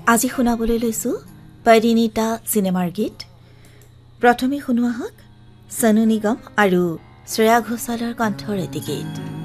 আজি শুনাবলৈ লৈছো পৰিণীতা চিনেমাৰ গীত। প্ৰথমে শুনোৱা হওক সনু নিগম আৰু শ্ৰেয়া ঘোষালৰ কণ্ঠৰ এটি গীত।